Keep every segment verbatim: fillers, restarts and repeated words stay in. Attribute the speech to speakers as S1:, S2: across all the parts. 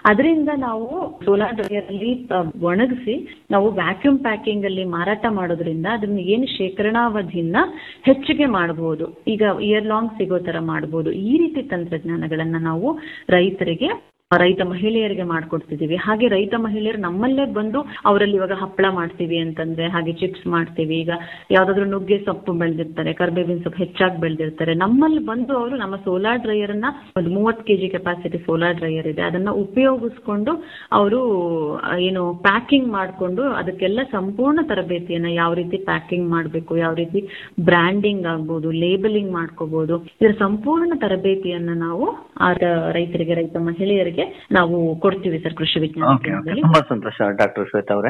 S1: ಅದರಿಂದ ನಾವು solar dryer ಅಲ್ಲಿ ಒಣಗಿಸಿ ನಾವು ವ್ಯಾಕ್ಯೂಮ್ ಪ್ಯಾಕಿಂಗ್ ಅಲ್ಲಿ ಮಾರಾಟ ಮಾಡೋದ್ರಿಂದ ಅದನ್ನ ಏನು ಶೇಖರಣಾವಧಿಯನ್ನ ಹೆಚ್ಚಿಗೆ ಮಾಡಬಹುದು. ಈಗ ಇಯರ್ ಲಾಂಗ್ ಸಿಗೋ ತರ ಮಾಡಬಹುದು. ಈ ರೀತಿ ತಂತ್ರಜ್ಞಾನಗಳನ್ನ ನಾವು ರೈತರಿಗೆ ರೈತ ಮಹಿಳೆಯರಿಗೆ ಮಾಡ್ಕೊಡ್ತಿದೀವಿ. ಹಾಗೆ ರೈತ ಮಹಿಳೆಯರು ನಮ್ಮಲ್ಲೇ ಬಂದು ಅವರಲ್ಲಿ ಇವಾಗ ಹಪ್ಪಳ ಮಾಡ್ತೀವಿ ಅಂತಂದ್ರೆ, ಹಾಗೆ ಚಿಪ್ಸ್ ಮಾಡ್ತೀವಿ, ಈಗ ಯಾವ್ದಾದ್ರು ನುಗ್ಗೆ ಸೊಪ್ಪು ಬೆಳೆದಿರ್ತಾರೆ, ಕರ್ಬೇವಿನ ಸೊಪ್ಪು ಹೆಚ್ಚಾಗಿ ಬೆಳೆದಿರ್ತಾರೆ, ನಮ್ಮಲ್ಲಿ ಬಂದು ಅವರು ನಮ್ಮ ಸೋಲಾರ್ ಡ್ರೈಯರ್ ಅನ್ನ ಒಂದು ಮೂವತ್ತು ಕೆಜಿ ಕೆಪಾಸಿಟಿ ಸೋಲಾರ್ ಡ್ರೈಯರ್ ಇದೆ, ಅದನ್ನ ಉಪಯೋಗಿಸ್ಕೊಂಡು ಅವರು ಏನು ಪ್ಯಾಕಿಂಗ್ ಮಾಡಿಕೊಂಡು ಅದಕ್ಕೆಲ್ಲ ಸಂಪೂರ್ಣ ತರಬೇತಿಯನ್ನ ಯಾವ ರೀತಿ ಪ್ಯಾಕಿಂಗ್ ಮಾಡಬೇಕು, ಯಾವ ರೀತಿ ಬ್ರ್ಯಾಂಡಿಂಗ್ ಆಗ್ಬೋದು, ಲೇಬಲಿಂಗ್ ಮಾಡ್ಕೋಬಹುದು, ಇದರ ಸಂಪೂರ್ಣ ತರಬೇತಿಯನ್ನ ನಾವು ಆ ರೈತರಿಗೆ ರೈತ ಮಹಿಳೆಯರಿಗೆ ನಾವು ಕೊಡ್ತೀವಿ ಸರ್ ಕೃಷಿ ವಿಜ್ಞಾನ ಕೇಂದ್ರದಲ್ಲಿ.
S2: ತುಂಬಾ ಸಂತೋಷ ಡಾಕ್ಟರ್ ಶ್ವೇತಾ ಅವರೇ.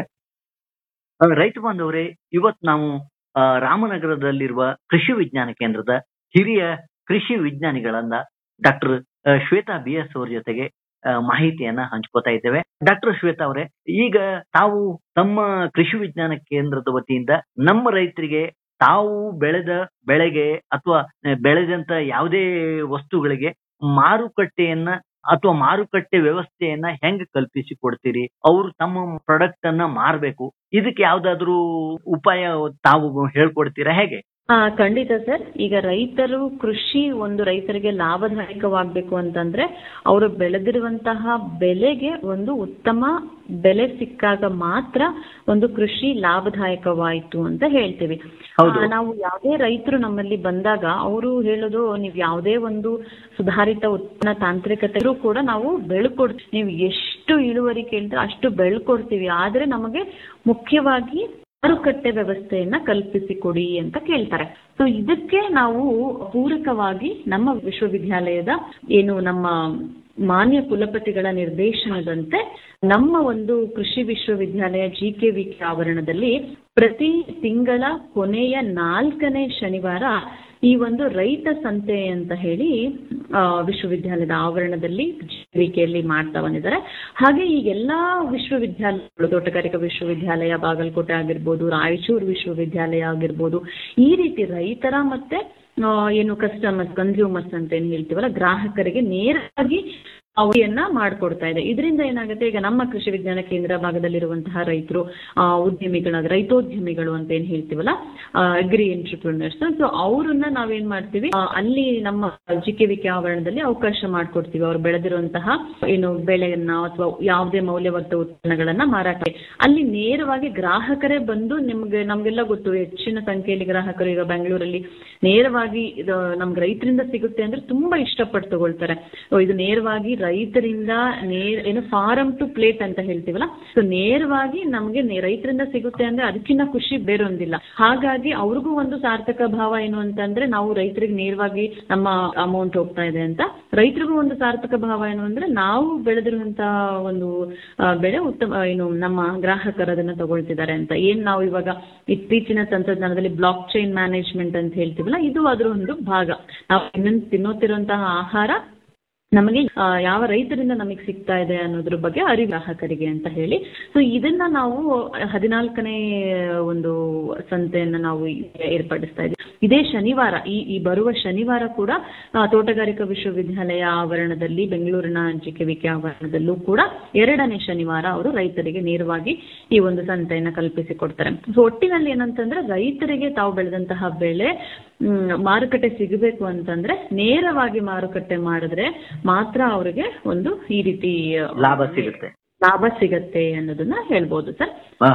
S2: ರೈತ ಬಾಂಧವರೇ, ಇವತ್ತು ನಾವು ರಾಮನಗರದಲ್ಲಿರುವ ಕೃಷಿ ವಿಜ್ಞಾನ ಕೇಂದ್ರದ ಹಿರಿಯ ಕೃಷಿ ವಿಜ್ಞಾನಿಗಳನ್ನ ಡಾಕ್ಟರ್ ಶ್ವೇತಾ ಬಿ ಎಸ್ ಅವ್ರ ಜೊತೆಗೆ ಮಾಹಿತಿಯನ್ನ ಹಂಚ್ಕೋತಾ ಇದ್ದೇವೆ. ಡಾಕ್ಟರ್ ಶ್ವೇತಾ ಅವರೇ, ಈಗ ತಾವು ತಮ್ಮ ಕೃಷಿ ವಿಜ್ಞಾನ ಕೇಂದ್ರದ ವತಿಯಿಂದ ನಮ್ಮ ರೈತರಿಗೆ ತಾವು ಬೆಳೆದ ಬೆಳೆಗೆ ಅಥವಾ ಬೆಳೆದಂತ ಯಾವುದೇ ವಸ್ತುಗಳಿಗೆ ಮಾರುಕಟ್ಟೆಯನ್ನ ಅಥವಾ ಮಾರುಕಟ್ಟೆ ವ್ಯವಸ್ಥೆಯನ್ನ ಹೆಂಗ್ ಕಲ್ಪಿಸಿ ಕೊಡ್ತೀರಿ? ಅವರು ತಮ್ಮ ಪ್ರಾಡಕ್ಟ್ ಅನ್ನ ಮಾರ್ಬೇಕು, ಇದಕ್ಕೆ ಯಾವ್ದಾದ್ರು ಉಪಾಯ ತಾವು ಹೇಳ್ಕೊಡ್ತೀರಾ, ಹೇಗೆ?
S1: ಆ ಖಂಡಿತ ಸರ್. ಈಗ ರೈತರು ಕೃಷಿ ಒಂದು ರೈತರಿಗೆ ಲಾಭದಾಯಕವಾಗಬೇಕು ಅಂತಂದ್ರೆ ಅವರು ಬೆಳೆದಿರುವಂತಹ ಬೆಲೆಗೆ ಒಂದು ಉತ್ತಮ ಬೆಲೆ ಸಿಕ್ಕಾಗ ಮಾತ್ರ ಒಂದು ಕೃಷಿ ಲಾಭದಾಯಕವಾಯಿತು ಅಂತ ಹೇಳ್ತೀವಿ. ನಾವು ಯಾವುದೇ ರೈತರು ನಮ್ಮಲ್ಲಿ ಬಂದಾಗ ಅವರು ಹೇಳೋದು, ನೀವು ಯಾವುದೇ ಒಂದು ಸುಧಾರಿತ ಉತ್ಪನ್ನ ತಾಂತ್ರಿಕತೆಗೂ ಕೂಡ ನಾವು ಬೆಳ್ಕೊಡ್ತೀವಿ, ನೀವು ಎಷ್ಟು ಇಳುವರಿ ಕೇಳಿದ್ರೆ ಅಷ್ಟು ಬೆಳ್ಕೊಡ್ತೀವಿ, ಆದ್ರೆ ನಮಗೆ ಮುಖ್ಯವಾಗಿ ಮಾರುಕಟ್ಟೆ ವ್ಯವಸ್ಥೆಯನ್ನ ಕಲ್ಪಿಸಿಕೊಡಿ ಅಂತ ಕೇಳ್ತಾರೆ. ಸೊ ಇದಕ್ಕೆ ನಾವು ಪೂರಕವಾಗಿ ನಮ್ಮ ವಿಶ್ವವಿದ್ಯಾಲಯದ ಏನು ನಮ್ಮ ಮಾನ್ಯ ಕುಲಪತಿಗಳ ನಿರ್ದೇಶನದಂತೆ ನಮ್ಮ ಒಂದು ಕೃಷಿ ವಿಶ್ವವಿದ್ಯಾಲಯ ಜಿ ಕೆ ವಿ ಕೆ ಆವರಣದಲ್ಲಿ ಪ್ರತಿ ತಿಂಗಳ ಕೊನೆಯ ನಾಲ್ಕನೇ ಶನಿವಾರ ಈ ಒಂದು ರೈತ ಸಂತೆ ಅಂತ ಹೇಳಿ ವಿಶ್ವವಿದ್ಯಾಲಯದ ಆವರಣದಲ್ಲಿ ಜಿವಿಕೆಯಲ್ಲಿ ಮಾಡ್ತಾ ಬಂದಿದ್ದಾರೆ. ಹಾಗೆ ಈ ಎಲ್ಲಾ ವಿಶ್ವವಿದ್ಯಾಲಯಗಳು, ತೋಟಗಾರಿಕಾ ವಿಶ್ವವಿದ್ಯಾಲಯ ಬಾಗಲಕೋಟೆ ಆಗಿರ್ಬೋದು, ರಾಯಚೂರು ವಿಶ್ವವಿದ್ಯಾಲಯ ಆಗಿರ್ಬೋದು, ಈ ರೀತಿ ರೈತರ ಮತ್ತೆ ಏನು ಕಸ್ಟಮರ್ಸ್ ಕನ್ಸ್ಯೂಮರ್ಸ್ ಅಂತ ಏನ್ ಹೇಳ್ತೀವಲ್ಲ, ಗ್ರಾಹಕರಿಗೆ ನೇರವಾಗಿ ಅವಧಿಯನ್ನ ಮಾಡ್ಕೊಡ್ತಾ ಇದೆ. ಇದರಿಂದ ಏನಾಗುತ್ತೆ, ಈಗ ನಮ್ಮ ಕೃಷಿ ವಿಜ್ಞಾನ ಕೇಂದ್ರ ಭಾಗದಲ್ಲಿರುವಂತಹ ರೈತರು ಉದ್ಯಮಿಗಳಾಗ ರೈತೋದ್ಯಮಿಗಳು ಅಂತ ಏನ್ ಹೇಳ್ತೀವಲ್ಲ, ಅಗ್ರಿ ಎಂಟರ್ಪ್ರಿನರ್ಸ್, ಸೊ ಅವ್ರನ್ನ ನಾವೇನ್ ಮಾಡ್ತೀವಿ, ಅಲ್ಲಿ ನಮ್ಮ ಜಿ ಕೆ ವಿ ಕೆ ಆವರಣದಲ್ಲಿ ಅವಕಾಶ ಮಾಡ್ಕೊಡ್ತೀವಿ. ಅವ್ರು ಬೆಳೆದಿರುವಂತಹ ಏನು ಬೆಳೆಯನ್ನ ಅಥವಾ ಯಾವುದೇ ಮೌಲ್ಯವರ್ಧ ಉತ್ಪನ್ನಗಳನ್ನ ಮಾರಾಟ ಅಲ್ಲಿ ನೇರವಾಗಿ ಗ್ರಾಹಕರೇ ಬಂದು, ನಿಮ್ಗೆ ನಮ್ಗೆಲ್ಲ ಗೊತ್ತು ಹೆಚ್ಚಿನ ಸಂಖ್ಯೆಯಲ್ಲಿ ಗ್ರಾಹಕರು ಈಗ ಬೆಂಗಳೂರಲ್ಲಿ ನೇರವಾಗಿ ನಮ್ಗೆ ರೈತರಿಂದ ಸಿಗುತ್ತೆ ಅಂದ್ರೆ ತುಂಬಾ ಇಷ್ಟಪಟ್ಟು ತಗೊಳ್ತಾರೆ. ಇದು ನೇರವಾಗಿ ರೈತರಿಂದ ನೇರ ಏನು ಫಾರಂ ಟು ಪ್ಲೇಟ್ ಅಂತ ಹೇಳ್ತೀವಲ್ಲ, ಸೊ ನೇರವಾಗಿ ನಮ್ಗೆ ರೈತರಿಂದ ಸಿಗುತ್ತೆ ಅಂದ್ರೆ ಅದಕ್ಕಿಂತ ಖುಷಿ ಬೇರೊಂದಿಲ್ಲ. ಹಾಗಾಗಿ ಅವ್ರಿಗೂ ಒಂದು ಸಾರ್ಥಕ ಭಾವ ಏನು ಅಂತಂದ್ರೆ, ನಾವು ರೈತರಿಗೆ ನೇರವಾಗಿ ನಮ್ಮ ಅಮೌಂಟ್ ಹೋಗ್ತಾ ಇದೆ ಅಂತ, ರೈತರಿಗೂ ಒಂದು ಸಾರ್ಥಕ ಭಾವ ಏನು ಅಂದ್ರೆ ನಾವು ಬೆಳೆದಿರುವಂತಹ ಒಂದು ಬೆಳೆ ಉತ್ತಮ ಏನು ನಮ್ಮ ಗ್ರಾಹಕರು ಅದನ್ನ ತಗೊಳ್ತಿದ್ದಾರೆ ಅಂತ. ಏನ್ ನಾವು ಇವಾಗ ಇತ್ತೀಚಿನ ತಂತ್ರಜ್ಞಾನದಲ್ಲಿ ಬ್ಲಾಕ್ ಚೈನ್ ಮ್ಯಾನೇಜ್ಮೆಂಟ್ ಅಂತ ಹೇಳ್ತೀವಲ್ಲ, ಇದು ಅದ್ರ ಒಂದು ಭಾಗ. ನಾವು ಇನ್ನೊಂದು ತಿನ್ನೋತಿರುವಂತಹ ಆಹಾರ ನಮಗೆ ಯಾವ ರೈತರಿಂದ ನಮಗೆ ಸಿಗ್ತಾ ಇದೆ ಅನ್ನೋದ್ರ ಬಗ್ಗೆ ಅರಿವು ಗ್ರಾಹಕರಿಗೆ ಅಂತ ಹೇಳಿ, ಸೊ ಇದನ್ನ ನಾವು ಹದಿನಾಲ್ಕನೇ ಒಂದು ಸಂತೆಯನ್ನ ನಾವು ಏರ್ಪಡಿಸ್ತಾ ಇದ್ದೀವಿ. ಇದೇ ಶನಿವಾರ, ಈ ಈ ಬರುವ ಶನಿವಾರ ಕೂಡ ತೋಟಗಾರಿಕಾ ವಿಶ್ವವಿದ್ಯಾಲಯ ಆವರಣದಲ್ಲಿ, ಬೆಂಗಳೂರಿನ ಜಿ ಕೆ ವಿ ಕೆ ಆವರಣದಲ್ಲೂ ಕೂಡ ಎರಡನೇ ಶನಿವಾರ ಅವರು ರೈತರಿಗೆ ನೇರವಾಗಿ ಈ ಒಂದು ಸಂತೆಯನ್ನ ಕಲ್ಪಿಸಿಕೊಡ್ತಾರೆ. ಸೊ ಒಟ್ಟಿನಲ್ಲಿ ಏನಂತಂದ್ರೆ, ರೈತರಿಗೆ ತಾವು ಬೆಳೆದಂತಹ ಬೆಳೆ ಮಾರುಕಟ್ಟೆ ಸಿಗಬೇಕು ಅಂತಂದ್ರೆ ನೇರವಾಗಿ ಮಾರುಕಟ್ಟೆ ಮಾಡಿದ್ರೆ ಮಾತ್ರ ಅವರಿಗೆ ಒಂದು ಈ ರೀತಿ
S2: ಲಾಭ ಸಿಗುತ್ತೆ
S1: ಲಾಭ ಸಿಗತ್ತೆ ಅನ್ನೋದನ್ನ ಹೇಳ್ಬೋದು ಸರ್.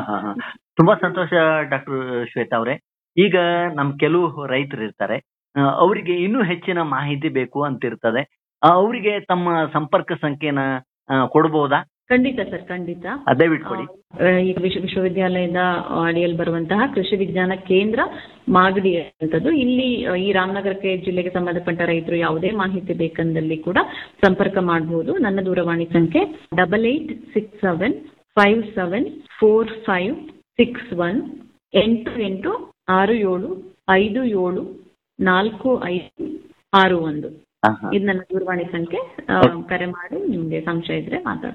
S2: ತುಂಬಾ ಸಂತೋಷ ಡಾಕ್ಟರ್ ಶ್ವೇತಾ ಅವರೇ. ಈಗ ನಮ್ ಕೆಲವು ರೈತರು ಇರ್ತಾರೆ, ಅವರಿಗೆ ಇನ್ನೂ ಹೆಚ್ಚಿನ ಮಾಹಿತಿ ಬೇಕು ಅಂತಿರ್ತದೆ, ಅವರಿಗೆ ತಮ್ಮ ಸಂಪರ್ಕ ಸಂಖ್ಯೆನ ಕೊಡಬಹುದಾ?
S1: ಖಂಡಿತ ಸರ್, ಖಂಡಿತ.
S2: ಅದೇ ಬಿಟ್ಕೊಡಿ.
S1: ಈಗ ವಿಶ್ವ ವಿಶ್ವವಿದ್ಯಾಲಯದ ಅಡಿಯಲ್ಲಿ ಬರುವಂತಹ ಕೃಷಿ ವಿಜ್ಞಾನ ಕೇಂದ್ರ ಮಾಗಡಿ ಅಂತದ್ದು, ಇಲ್ಲಿ ಈ ರಾಮನಗರಕ್ಕೆ ಜಿಲ್ಲೆಗೆ ಸಂಬಂಧಪಟ್ಟ ರೈತರು ಯಾವುದೇ ಮಾಹಿತಿ ಬೇಕಂದಲ್ಲಿ ಕೂಡ ಸಂಪರ್ಕ ಮಾಡಬಹುದು. ನನ್ನ ದೂರವಾಣಿ ಸಂಖ್ಯೆ double eight six seven five seven four five six one ಎಂಟು ಎಂಟು ಆರು ಏಳು ಐದು ಏಳು ನಾಲ್ಕು ಐದು ಆರು ಒಂದು. ಇದು ನನ್ನ ದೂರವಾಣಿ ಸಂಖ್ಯೆ. ಕರೆ ಮಾಡಿ ನಿಮ್ಗೆ ಸಂಶಯ ಇದ್ರೆ ಮಾತಾಡಿ.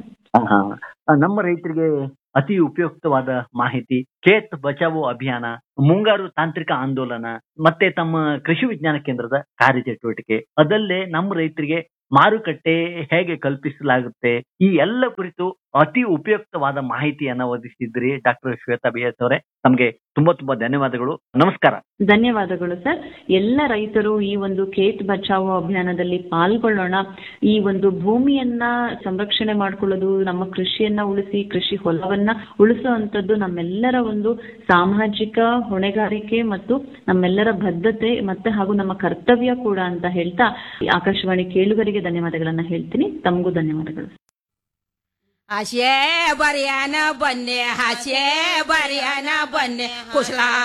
S2: ನಮ್ಮ ರೈತರಿಗೆ ಅತಿ ಉಪಯುಕ್ತವಾದ ಮಾಹಿತಿ, ಖೇತ್ ಬಚಾವೋ ಅಭಿಯಾನ, ಮುಂಗಾರು ತಾಂತ್ರಿಕ ಆಂದೋಲನ, ಮತ್ತೆ ತಮ್ಮ ಕೃಷಿ ವಿಜ್ಞಾನ ಕೇಂದ್ರದ ಕಾರ್ಯಚಟುವಟಿಕೆ, ಅದಲ್ಲೇ ನಮ್ಮ ರೈತರಿಗೆ ಮಾರುಕಟ್ಟೆ ಹೇಗೆ ಕಲ್ಪಿಸಲಾಗುತ್ತೆ, ಈ ಎಲ್ಲ ಕುರಿತು ಅತಿ ಉಪಯುಕ್ತವಾದ ಮಾಹಿತಿಯನ್ನ ಒದಗಿಸಿದ್ರಿ ಡಾಕ್ಟರ್ ಶ್ವೇತಾ ಬಿ ಎಸ್ ಅವರೇ. ನಮ್ಗೆ ತುಂಬಾ ತುಂಬಾ ಧನ್ಯವಾದಗಳು. ನಮಸ್ಕಾರ.
S1: ಧನ್ಯವಾದಗಳು ಸರ್. ಎಲ್ಲ ರೈತರು ಈ ಒಂದು ಖೇತ್ ಬಚಾವೋ ಅಭಿಯಾನದಲ್ಲಿ ಪಾಲ್ಗೊಳ್ಳೋಣ. ಈ ಒಂದು ಭೂಮಿಯನ್ನ ಸಂರಕ್ಷಣೆ ಮಾಡ್ಕೊಳ್ಳೋದು, ನಮ್ಮ ಕೃಷಿಯನ್ನ ಉಳಿಸಿ ಕೃಷಿ ಹೊಲವನ್ನ ಉಳಿಸುವಂತದ್ದು ನಮ್ಮೆಲ್ಲರ ಒಂದು ಸಾಮಾಜಿಕ ಹೊಣೆಗಾರಿಕೆ ಮತ್ತು ನಮ್ಮೆಲ್ಲರ ಬದ್ಧತೆ ಮತ್ತೆ ಹಾಗೂ ನಮ್ಮ ಕರ್ತವ್ಯ ಕೂಡ ಅಂತ ಹೇಳ್ತಾ ಆಕಾಶವಾಣಿ ಕೇಳುಗರಿಗೆ ಧನ್ಯವಾದಗಳನ್ನ ಹೇಳ್ತೀನಿ. ತಮಗೂ ಧನ್ಯವಾದಗಳು.
S3: ಹಾಸ್ಯೆ ಬರಿಯಾನ ಬನ್ನೆ ಹಾಸ್ಯೆ ಬರಿಯಾನ ಬನ್ನೆ ಕುಶಲ